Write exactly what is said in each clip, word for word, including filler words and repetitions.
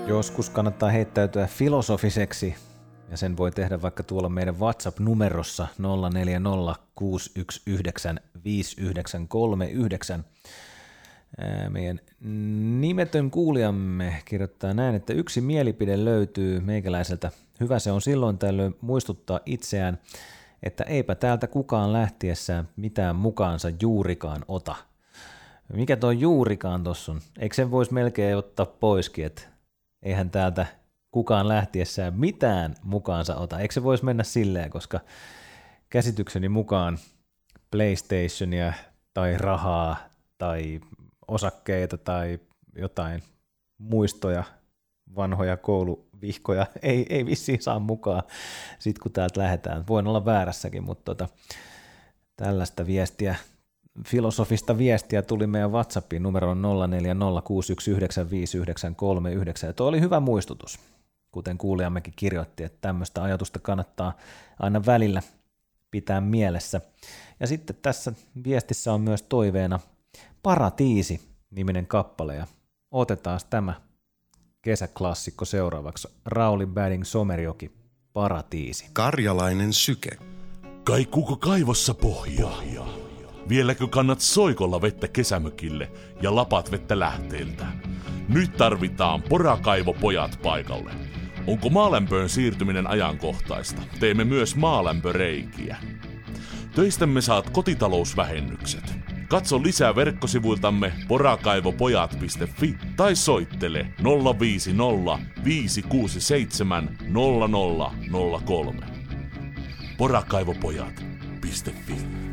Joskus kannattaa heittäytyä filosofiseksi, ja sen voi tehdä vaikka tuolla meidän WhatsApp-numerossa nolla neljä nolla kuusi yksi yhdeksän viisi yhdeksän kolme yhdeksän. Meidän nimetön kuulijamme kirjoittaa näin, että yksi mielipide löytyy meikäläiseltä. Hyvä se on silloin tällöin muistuttaa itseään, että eipä täältä kukaan lähtiessään mitään mukaansa juurikaan ota. Mikä tuo juurikaan tossa on? Eikö sen voisi melkein ottaa poiskin, että eihän täältä kukaan lähtiessään mitään mukaansa ota. Eikö se voisi mennä silleen, koska käsitykseni mukaan PlayStationia tai rahaa tai osakkeita tai jotain muistoja, vanhoja kouluvihkoja ei, ei vissiin saa mukaan sit kun täältä lähdetään. Voin olla väärässäkin, mutta tota, tällaista viestiä, filosofista viestiä tuli meidän WhatsAppiin numeroon nolla neljä nolla kuusi yksi yhdeksän viisi yhdeksän kolme yhdeksän. Ja tuo oli hyvä muistutus, kuten kuulijammekin kirjoitti, että tämmöistä ajatusta kannattaa aina välillä pitää mielessä. Ja sitten tässä viestissä on myös toiveena Paratiisi-niminen kappale, ja otetaan tämä kesäklassikko seuraavaksi. Rauli Badding Somerjoki, Paratiisi. Karjalainen syke. Kaikuuko kaivossa pohjaa? Vieläkö kannat soikolla vettä kesämökille ja lapat vettä lähteeltä? Nyt tarvitaan porakaivopojat paikalle. Onko maalämpöön siirtyminen ajankohtaista? Teemme myös maalämpöreikiä. Töistämme saat kotitalousvähennykset. Katso lisää verkkosivuiltamme porakaivopojat piste fi tai soittele nolla viisi nolla viisi kuusi seitsemän nolla nolla nolla kolme. porakaivopojat piste fi.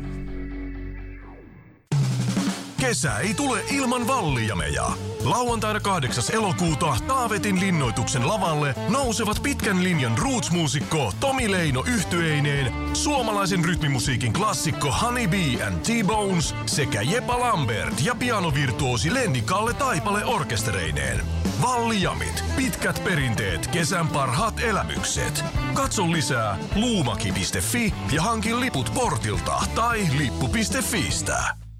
Kesä ei tule ilman Vallijameja. Lauantaina kahdeksas elokuuta Taavetin linnoituksen lavalle nousevat pitkän linjan roots-muusikko Tomi Leino yhtyeineen, suomalaisen rytmimusiikin klassikko Honey Bee and T-Bones sekä Jepa Lambert ja pianovirtuosi Lenni Kalle Taipale orkestereineen. Vallijamit, pitkät perinteet, kesän parhaat elämykset. Katso lisää luumaki piste fi ja hankin liput portilta tai lippu piste fiistä.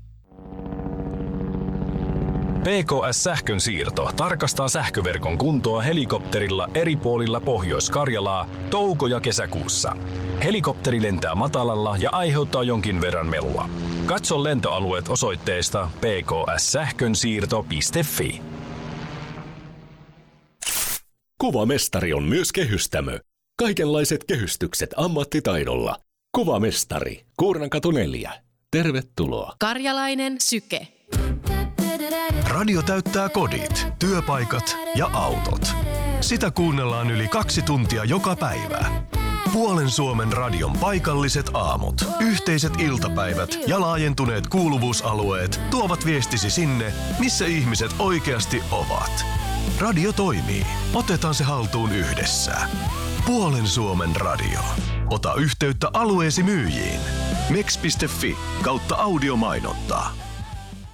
P K S-sähkön siirto tarkastaa sähköverkon kuntoa helikopterilla eri puolilla Pohjois-Karjalaa touko- ja kesäkuussa. Helikopteri lentää matalalla ja aiheuttaa jonkin verran melua. Katso lentoalueet osoitteesta p k s sähkönsiirto piste fi. Kuvamestari on myös kehystämö. Kaikenlaiset kehystykset ammattitaidolla. Kuvamestari, Kuurnankatu neljä. Tervetuloa. Karjalainen syke. Radio täyttää kodit, työpaikat ja autot. Sitä kuunnellaan yli kaksi tuntia joka päivä. Puolen Suomen radion paikalliset aamut, yhteiset iltapäivät ja laajentuneet kuuluvuusalueet tuovat viestisi sinne, missä ihmiset oikeasti ovat. Radio toimii. Otetaan se haltuun yhdessä. Puolen Suomen radio. Ota yhteyttä alueesi myyjiin. mex piste fi kautta audiomainontaa.